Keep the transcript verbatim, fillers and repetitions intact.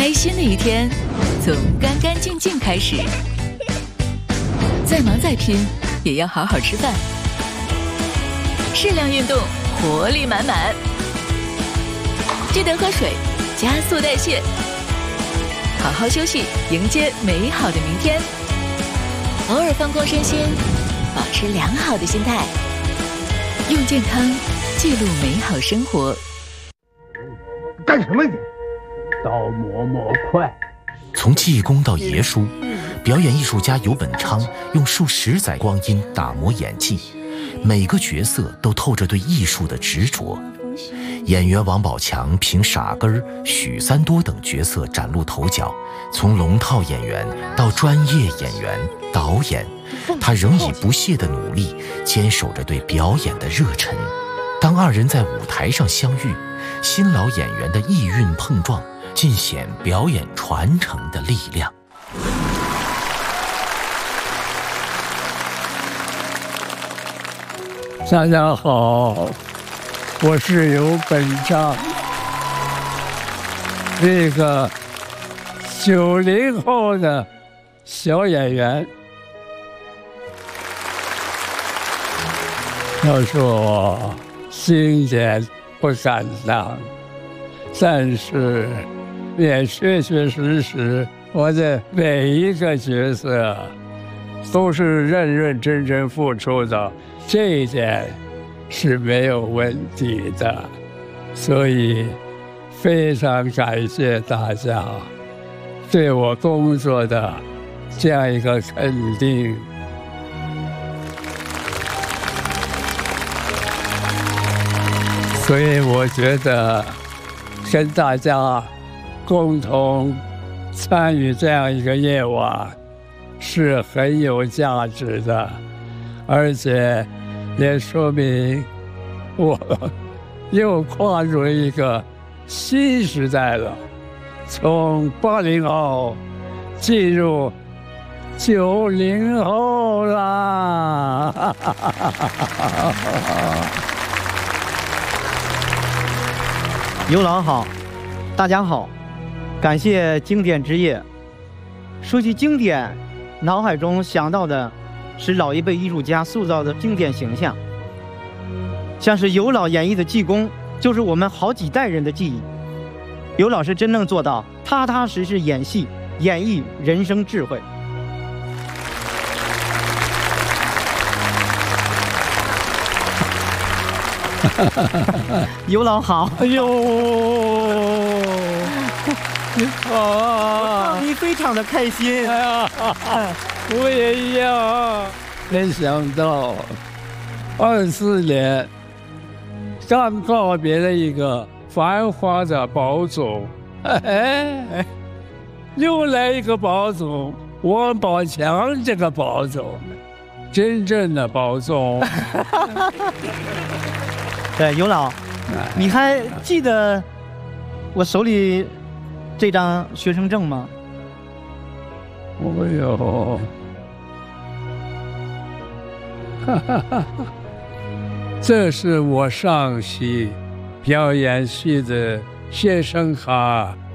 开心的一天从干干净净开始，再忙再拼也要好好吃饭，适量运动，活力满满。记得喝水，加速代谢，好好休息，迎接美好的明天。偶尔放空身心，保持良好的心态，用健康记录美好生活。 干什么你？刀磨磨快。 从济公到爷叔，表演艺术家尤本昌用数十载光阴打磨演技，每个角色都透着对艺术的执着。演员王宝强凭傻根儿、许三多等角色崭露头角，从龙套演员到专业演员、导演，他仍以不懈的努力坚守着对表演的热忱。当二人在舞台上相遇，新老演员的意蕴碰撞，尽显表演传承的力量。 大家好，我是尤本昌，这个九零后的小演员。要说我经典不敢当，但是也确确实实，我的每一个角色都是认认真真付出的，这一点是没有问题的。所以非常感谢大家对我工作的这样一个肯定。所以我觉得跟大家共同参与这样一个夜晚是很有价值的，而且也说明我又跨入了一个新时代了，从八零后进入九零后啦。 尤老好，大家好，感谢经典之夜。说起经典，脑海中想到的是老一辈艺术家塑造的经典形象，像是尤老演绎的济公，就是我们好几代人的记忆。尤老师真正做到踏踏实实演戏，演绎人生智慧。尤老好， 哎呦，你好啊！ 你非常的开心。 哎呀，我也一样。没想到，二四年刚告别了一个繁华的宝总，哎，又来一个宝总，王宝强这个宝总，真正的宝总。 对，尤老，你还记得我手里这张学生证吗？ 哎呦，哈哈哈！这是我上戏表演系的学生卡。